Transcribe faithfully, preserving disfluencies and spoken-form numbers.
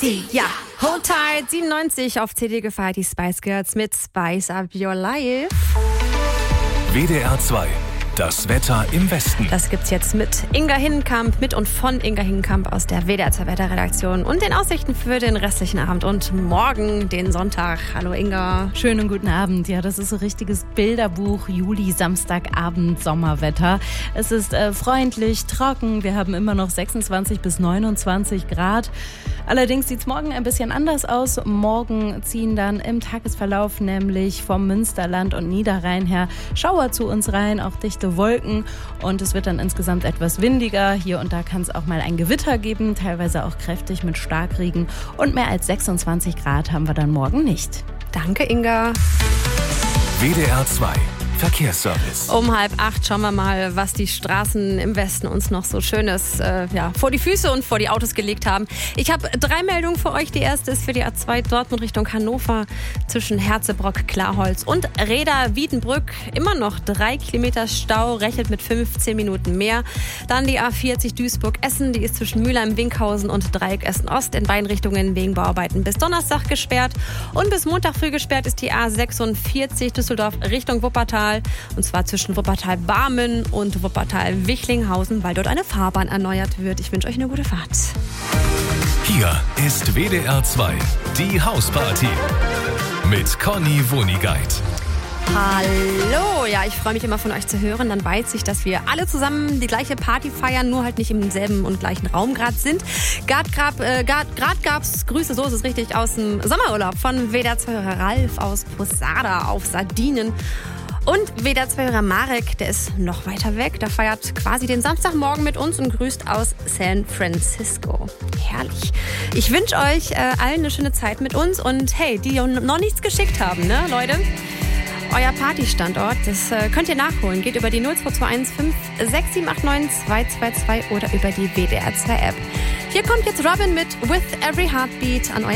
Party, ja. Hold tight, siebenundneunzig auf C D gefeiert, die Spice Girls mit Spice Up Your Life. W D R zwei. Das Wetter im Westen. Das gibt's jetzt mit Inga Hinnenkamp, mit und von Inga Hinnenkamp aus der W D R zwei Wetterredaktion und den Aussichten für den restlichen Abend und morgen, den Sonntag. Hallo Inga. Schönen guten Abend. Ja, das ist so richtiges Bilderbuch Juli, Samstagabend, Sommerwetter. Es ist äh, freundlich, trocken. Wir haben immer noch sechsundzwanzig bis neunundzwanzig Grad. Allerdings sieht's morgen ein bisschen anders aus. Morgen ziehen dann im Tagesverlauf nämlich vom Münsterland und Niederrhein her Schauer zu uns rein, auch dichte Wolken, und es wird dann insgesamt etwas windiger. Hier und da kann es auch mal ein Gewitter geben, teilweise auch kräftig mit Starkregen, und mehr als sechsundzwanzig Grad haben wir dann morgen nicht. Danke, Inga. W D R zwei. Verkehrsservice. Um halb acht schauen wir mal, was die Straßen im Westen uns noch so Schönes äh, ja, vor die Füße und vor die Autos gelegt haben. Ich habe drei Meldungen für euch. Die erste ist für die A zwei Dortmund Richtung Hannover zwischen Herzebrock, Klarholz und Reda-Wiedenbrück. Immer noch drei Kilometer Stau, rechnet mit fünfzehn Minuten mehr. Dann die A vierzig Duisburg-Essen, die ist zwischen Mülheim-Winkhausen und Dreieck Essen-Ost in beiden Richtungen wegen Bauarbeiten bis Donnerstag gesperrt. Und bis Montag früh gesperrt ist die A sechsundvierzig Düsseldorf Richtung Wuppertal. Und zwar zwischen Wuppertal-Barmen und Wuppertal-Wichlinghausen, weil dort eine Fahrbahn erneuert wird. Ich wünsche euch eine gute Fahrt. Hier ist W D R zwei, die Hausparty mit Conny Wonigkeit. Hallo, ja, ich freue mich immer von euch zu hören. Dann weiß ich, dass wir alle zusammen die gleiche Party feiern, nur halt nicht im selben und gleichen Raum gerade sind. Gerade äh, gab's Grüße, so ist es richtig, aus dem Sommerurlaub von W D R zwei-Hörer Ralf aus Posada auf Sardinien. Und W D R zwei-Hörer Marek, der ist noch weiter weg. Der feiert quasi den Samstagmorgen mit uns und grüßt aus San Francisco. Herrlich. Ich wünsche euch äh, allen eine schöne Zeit mit uns. Und hey, die noch nichts geschickt haben, ne, Leute? Euer Partystandort, das äh, könnt ihr nachholen. Geht über die null zwei zwei eins fünf sechs sieben acht neun zwei zwei zwei oder über die W D R zwei App. Hier kommt jetzt Robin mit With Every Heartbeat an euer